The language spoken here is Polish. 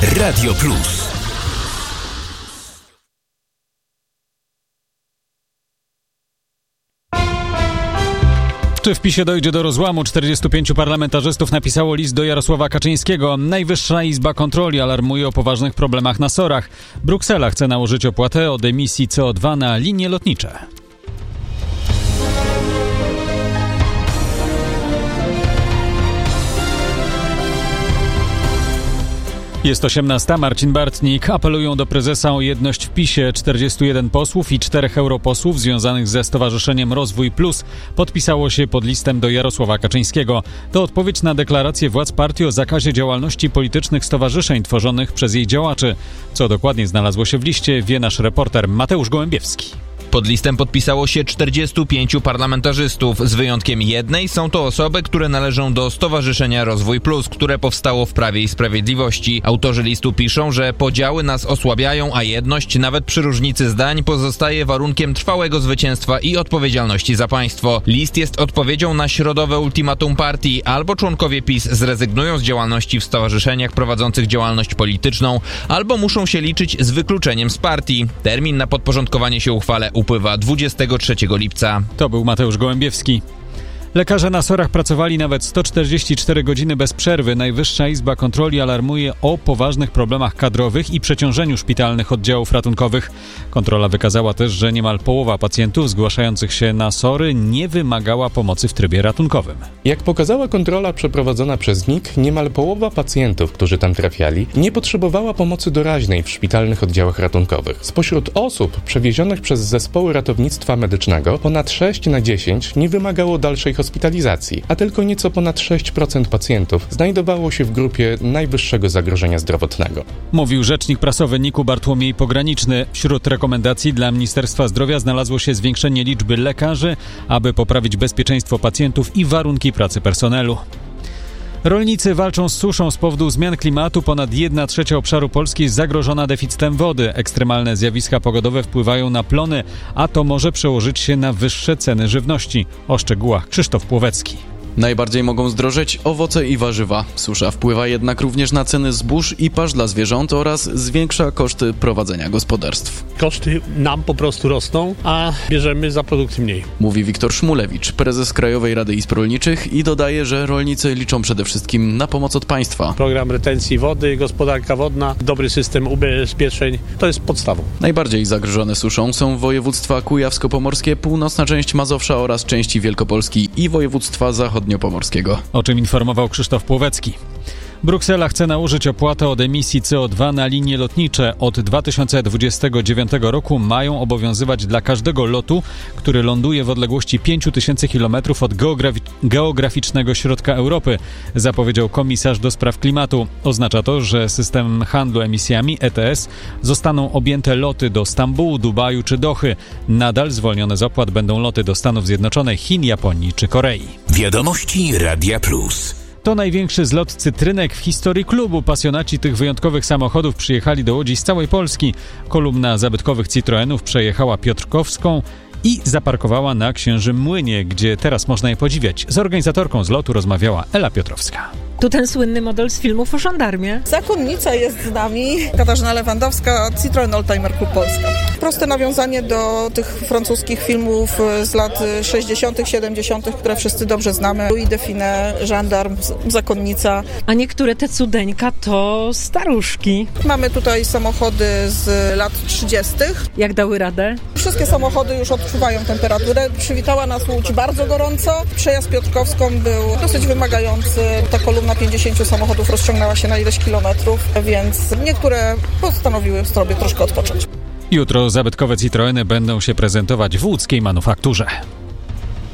Radio Plus. Czy w PiS-ie dojdzie do rozłamu? 45 parlamentarzystów napisało list do Jarosława Kaczyńskiego. Najwyższa Izba Kontroli alarmuje o poważnych problemach na SOR-ach. Bruksela chce nałożyć opłatę od emisji CO2 na linie lotnicze. Jest 18. Marcin Bartnik. Apelują do prezesa o jedność w PiS-ie. 41 posłów i 4 europosłów związanych ze Stowarzyszeniem Rozwój Plus podpisało się pod listem do Jarosława Kaczyńskiego. To odpowiedź na deklarację władz partii o zakazie działalności politycznych stowarzyszeń tworzonych przez jej działaczy. Co dokładnie znalazło się w liście, wie nasz reporter Mateusz Gołębiewski. Pod listem podpisało się 45 parlamentarzystów. Z wyjątkiem jednej są to osoby, które należą do Stowarzyszenia Rozwój Plus, które powstało w Prawie i Sprawiedliwości. Autorzy listu piszą, że podziały nas osłabiają, a jedność, nawet przy różnicy zdań, pozostaje warunkiem trwałego zwycięstwa i odpowiedzialności za państwo. List jest odpowiedzią na środowe ultimatum partii. Albo członkowie PiS zrezygnują z działalności w stowarzyszeniach prowadzących działalność polityczną, albo muszą się liczyć z wykluczeniem z partii. Termin na podporządkowanie się uchwale upływa 23 lipca. To był Mateusz Gołębiewski. Lekarze na SOR-ach pracowali nawet 144 godziny bez przerwy. Najwyższa Izba Kontroli alarmuje o poważnych problemach kadrowych i przeciążeniu szpitalnych oddziałów ratunkowych. Kontrola wykazała też, że niemal połowa pacjentów zgłaszających się na SOR-y nie wymagała pomocy w trybie ratunkowym. Jak pokazała kontrola przeprowadzona przez NIK, niemal połowa pacjentów, którzy tam trafiali, nie potrzebowała pomocy doraźnej w szpitalnych oddziałach ratunkowych. Spośród osób przewiezionych przez zespoły ratownictwa medycznego ponad 6 na 10 nie wymagało dalszej hospitalizacji, a tylko nieco ponad 6% pacjentów znajdowało się w grupie najwyższego zagrożenia zdrowotnego. Mówił rzecznik prasowy NIK-u Bartłomiej Pograniczny. Wśród rekomendacji dla Ministerstwa Zdrowia znalazło się zwiększenie liczby lekarzy, aby poprawić bezpieczeństwo pacjentów i warunki pracy personelu. Rolnicy walczą z suszą z powodu zmian klimatu. Ponad 1/3 obszaru Polski jest zagrożona deficytem wody. Ekstremalne zjawiska pogodowe wpływają na plony, a to może przełożyć się na wyższe ceny żywności. O szczegółach Krzysztof Płowecki. Najbardziej mogą zdrożeć owoce i warzywa. Susza wpływa jednak również na ceny zbóż i pasz dla zwierząt oraz zwiększa koszty prowadzenia gospodarstw. Koszty nam po prostu rosną, a bierzemy za produkty mniej. Mówi Wiktor Szmulewicz, prezes Krajowej Rady Izb Rolniczych i dodaje, że rolnicy liczą przede wszystkim na pomoc od państwa. Program retencji wody, gospodarka wodna, dobry system ubezpieczeń to jest podstawą. Najbardziej zagrożone suszą są województwa kujawsko-pomorskie, północna część Mazowsza oraz części Wielkopolski i województwa zachodniopomorskiego. O czym informował Krzysztof Płowecki. Bruksela chce nałożyć opłatę od emisji CO2 na linie lotnicze. Od 2029 roku mają obowiązywać dla każdego lotu, który ląduje w odległości 5000 km od geograficznego środka Europy, zapowiedział komisarz do spraw klimatu. Oznacza to, że systemem handlu emisjami ETS zostaną objęte loty do Stambułu, Dubaju czy Dochy. Nadal zwolnione z opłat będą loty do Stanów Zjednoczonych, Chin, Japonii czy Korei. Wiadomości Radia Plus. To największy zlot cytrynek w historii klubu. Pasjonaci tych wyjątkowych samochodów przyjechali do Łodzi z całej Polski. Kolumna zabytkowych Citroenów przejechała Piotrkowską i zaparkowała na Księżym Młynie, gdzie teraz można je podziwiać. Z organizatorką zlotu rozmawiała Ela Piotrowska. To ten słynny model z filmów o żandarmie. Zakonnica jest z nami, Katarzyna Lewandowska, Citroen Oldtimer Klub Polska. Proste nawiązanie do tych francuskich filmów z lat 60., 70., które wszyscy dobrze znamy. Louis Define, żandarm, zakonnica. A niektóre te cudeńka to staruszki. Mamy tutaj samochody z lat 30. Jak dały radę? Wszystkie samochody już odczuwają temperaturę. Przywitała nas Łódź bardzo gorąco. Przejazd Piotrkowską był dosyć wymagający. Ta kolumna 50 samochodów rozciągnęła się na ileś kilometrów, więc niektóre postanowiły sobie troszkę odpocząć. Jutro zabytkowe Citroeny będą się prezentować w łódzkiej manufakturze.